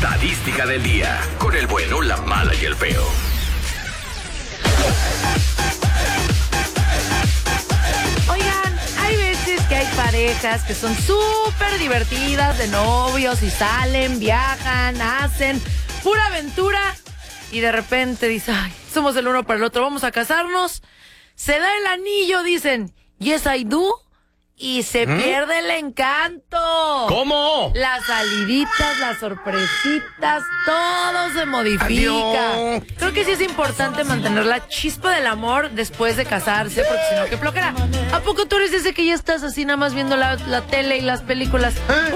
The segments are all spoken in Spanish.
estadística del día, con el bueno, la mala y el feo. Oigan, hay veces que hay parejas que son súper divertidas de novios y salen, viajan, hacen pura aventura y de repente dicen, ay, somos el uno para el otro, vamos a casarnos. Se da el anillo, dicen, yes I do, y se pierde el encanto. ¿Cómo? Las saliditas, las sorpresitas, todo se modifica. Adiós. Creo que sí es importante mantener la chispa del amor después de casarse, porque si no, qué flojera. ¿A poco tú eres ese que ya estás así nada más viendo la tele y las películas?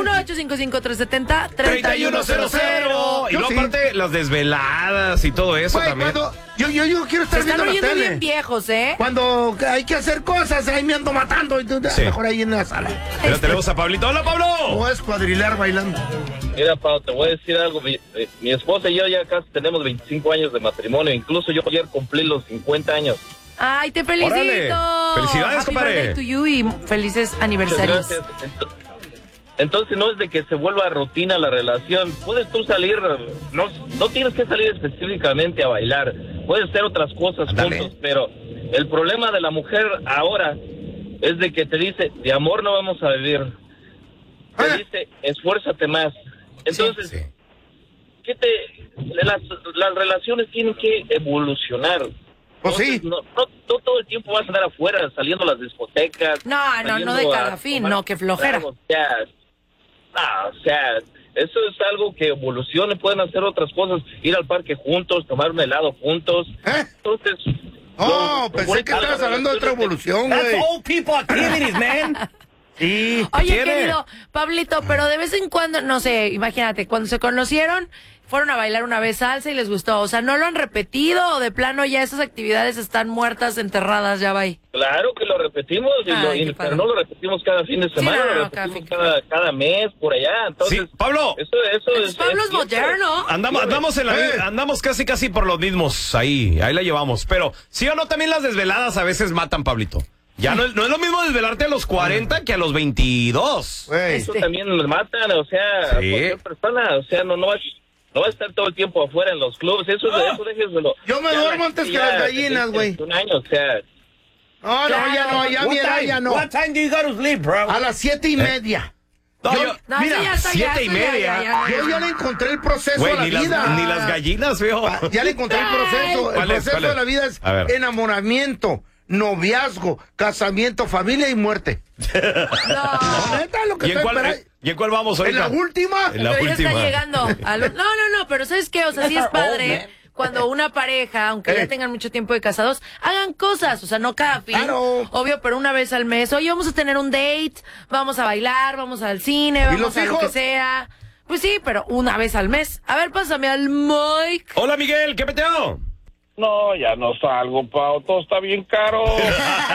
1-855-370-3100. Y luego aparte las desveladas y todo eso también. Yo quiero estar Se están viendo la oyendo tele. bien viejos, ¿eh? Cuando hay que hacer cosas, ahí me ando matando. Sí. Mejor ahí en la sala. Pero tenemos a Pablito. ¡Hola, Pablo! O es cuadrilar bailando. Mira, Pau, te voy a decir algo. Mi esposa y yo ya casi tenemos 25 años de matrimonio. Incluso yo ayer cumplí los 50 años. Ay, te felicito. Órale. Felicidades, Happy compadre. birthday to you y felices Muchas aniversarios. gracias. Entonces no es de que se vuelva rutina la relación. Puedes tú salir, no tienes que salir específicamente a bailar. Puedes hacer otras cosas juntos, pero el problema de la mujer ahora es de que te dice, de amor no vamos a vivir. Te dice, esfuérzate más. Entonces, Sí. las relaciones tienen que evolucionar. Pues sí. No todo el tiempo vas a andar afuera, saliendo a las discotecas. No de cada fin, no, qué flojera. O sea, eso es algo que evolucione, pueden hacer otras cosas, ir al parque juntos, tomar un helado juntos. Entonces... pensé que estabas hablando de otra evolución, güey. old people activities, man. Sí. Oye, ¿Tiene? querido Pablito, pero de vez en cuando, no sé, imagínate, cuando se conocieron, fueron a bailar una vez salsa y les gustó. O sea, ¿no lo han repetido o de plano ya esas actividades están muertas, enterradas, ya va ahí? Claro que lo repetimos, pero no lo repetimos cada fin de semana, no, lo repetimos cada mes, por allá. Entonces, Sí, Pablo. Eso es... Pablo es moderno. Andamos en andamos casi por los mismos. Ahí la llevamos. Pero, ¿sí o no? También las desveladas a veces matan, Pablito. Ya no es lo mismo desvelarte a los 40 que a los 22. Güey. Eso también nos matan, o sea, Sí. cualquier persona, o sea, no va a estar todo el tiempo afuera en los clubes, eso déjeselo. Yo me duermo antes que las gallinas, güey. Un año, o sea... Ya no. What time do you go to sleep, bro? A las 7:30. No, No, mira, sí, ya está, 7:30. ya. Yo ya le encontré el proceso Güey, a la ni vida. las gallinas, veo. Ya le encontré el proceso. El ¿Cuál es? proceso de la vida es A ver. enamoramiento, noviazgo, casamiento, familia y muerte. No. Neta, lo que ¿Y en estoy cuál, esperando. ¿Y en cuál vamos ¿En ahorita? la última? En la Pero ya última. está llegando. No, pero ¿sabes qué? O sea, sí es padre cuando una pareja, aunque ya tengan mucho tiempo de casados, hagan cosas. O sea, no cada fin. Claro. Obvio, pero una vez al mes. Oye, vamos a tener un date, vamos a bailar, vamos al cine, ¿Y vamos los a lo hijos? que sea. Pues sí, pero una vez al mes. A ver, pásame al Mike. Hola, Miguel, ¿qué peteo? No, ya no salgo, Pau, todo está bien caro.